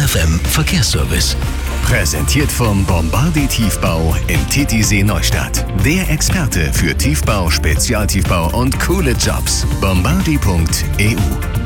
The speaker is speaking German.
FM Verkehrsservice. Präsentiert vom Bombardier Tiefbau in Titisee Neustadt. Der Experte für Tiefbau, Spezialtiefbau und coole Jobs. bombardier.eu